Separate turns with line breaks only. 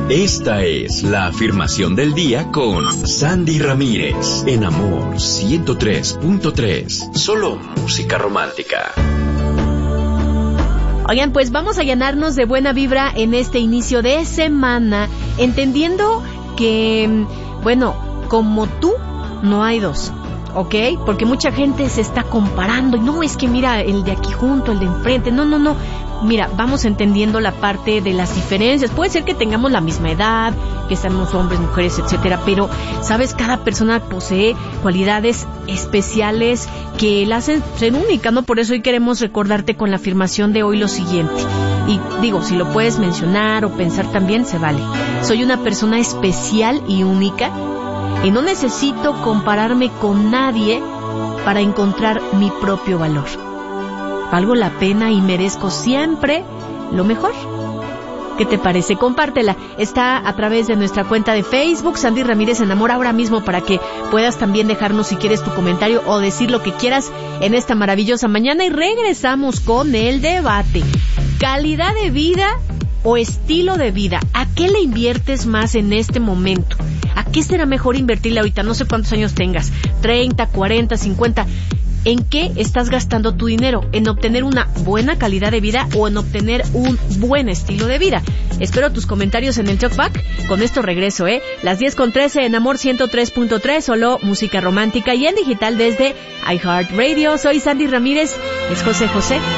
Esta es la afirmación del día con Sandy Ramírez, en Amor 103.3, solo música romántica.
Oigan, pues vamos a llenarnos de buena vibra en este inicio de semana, entendiendo que, bueno, como tú, no hay dos, ¿ok? Porque mucha gente se está comparando, y no, es que mira, el de aquí junto, el de enfrente, no. Mira, vamos entendiendo la parte de las diferencias. Puede ser que tengamos la misma edad, que seamos hombres, mujeres, etcétera, pero, ¿sabes? Cada persona posee cualidades especiales que la hacen ser única, ¿no? Por eso hoy queremos recordarte con la afirmación de hoy lo siguiente. Y digo, si lo puedes mencionar o pensar también, se vale. Soy una persona especial y única y no necesito compararme con nadie para encontrar mi propio valor. Valgo la pena y merezco siempre lo mejor. ¿Qué te parece? Compártela. Está a través de nuestra cuenta de Facebook, Sandy Ramírez en Amor, ahora mismo, para que puedas también dejarnos, si quieres, tu comentario o decir lo que quieras en esta maravillosa mañana. Y regresamos con el debate. ¿Calidad de vida o estilo de vida? ¿A qué le inviertes más en este momento? ¿A qué será mejor invertirle ahorita? No sé cuántos años tengas, 30, 40, 50... ¿En qué estás gastando tu dinero? ¿En obtener una buena calidad de vida o en obtener un buen estilo de vida? Espero tus comentarios en el Talkback. Con esto regreso, las 10:13 en Amor 103.3, solo música romántica, y en digital desde iHeartRadio. Soy Sandy Ramírez, es José José.